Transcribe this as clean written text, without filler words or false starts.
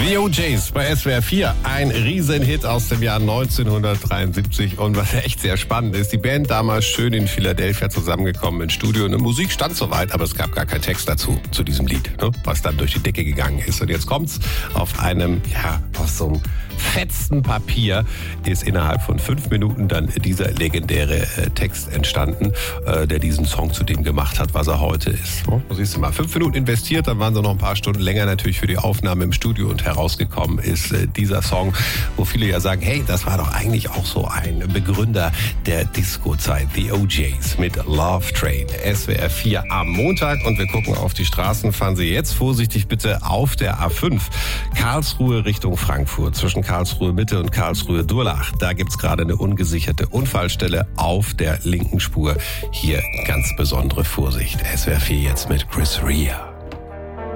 The OJs bei SWR 4, ein Riesenhit aus dem Jahr 1973 und was echt sehr spannend ist, die Band damals schön in Philadelphia zusammengekommen ins Studio und die Musik stand soweit, aber es gab gar keinen Text dazu, zu diesem Lied, ne, was dann durch die Decke gegangen ist. Und jetzt kommt's auf einem, aus so einem fetzen Papier ist innerhalb von 5 Minuten dann dieser legendäre Text entstanden, der diesen Song zu dem gemacht hat, was er heute ist. Siehst du mal, 5 Minuten investiert, dann waren sie noch ein paar Stunden länger natürlich für die Aufnahme im Studio und herausgekommen ist dieser Song, wo viele ja sagen, hey, das war doch eigentlich auch so ein Begründer der Disco-Zeit, The OJs mit Love Train. SWR 4 am Montag und wir gucken auf die Straßen. Fahren Sie jetzt vorsichtig bitte auf der A5 Karlsruhe Richtung Frankfurt, zwischen Karlsruhe Mitte und Karlsruhe Durlach. Da gibt's gerade eine ungesicherte Unfallstelle auf der linken Spur. Hier ganz besondere Vorsicht. SWR 4 jetzt mit Chris Rea.